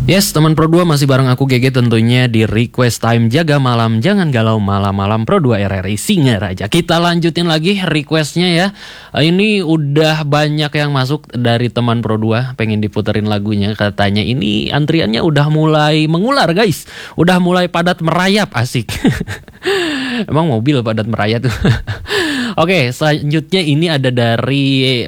Yes, teman Pro 2 masih bareng aku GG tentunya di Request Time. Jaga malam, jangan galau malam-malam. Pro 2 RRI Singaraja. Kita lanjutin lagi requestnya ya. Ini udah banyak yang masuk dari teman Pro 2, pengen diputerin lagunya. Katanya ini antriannya udah mulai mengular guys. Udah mulai padat merayap, asik. Emang mobil padat merayap tuh. Oke, selanjutnya ini ada dari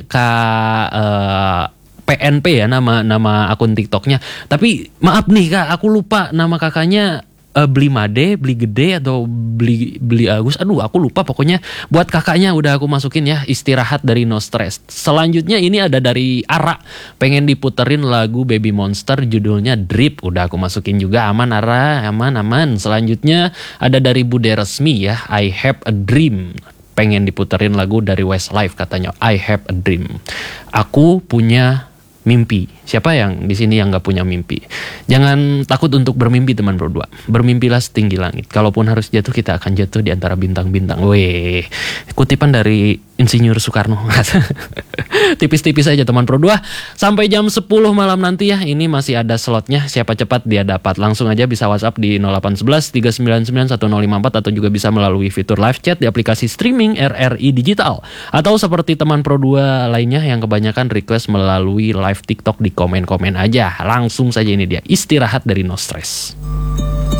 PNP ya, nama akun TikToknya. Tapi maaf nih Kak, aku lupa nama kakaknya. Beli Made, beli Gede atau beli Agus. Aduh, aku lupa pokoknya. Buat kakaknya udah aku masukin ya, istirahat dari No Stress. Selanjutnya ini ada dari Ara, pengen diputerin lagu Baby Monster judulnya Drip. Udah aku masukin juga. Aman Ara, aman. Selanjutnya ada dari Bude Resmi ya, I Have a Dream. Pengen diputerin lagu dari Westlife katanya, I Have a Dream. Aku punya mimpi. Siapa yang di sini yang nggak punya mimpi? Jangan takut untuk bermimpi teman Pro 2. Bermimpilah setinggi langit. Kalaupun harus jatuh, kita akan jatuh di antara bintang-bintang. Weh, kutipan dari Insinyur Soekarno. Tipis-tipis aja teman Pro 2. Sampai jam 10 malam nanti ya. Ini masih ada slotnya. Siapa cepat dia dapat. Langsung aja bisa WhatsApp di 0811 399 1054 atau juga bisa melalui fitur live chat di aplikasi streaming RRI Digital. Atau seperti teman Pro 2 lainnya yang kebanyakan request melalui live TikTok di komen-komen aja. Langsung saja ini dia, istirahat dari No Stress.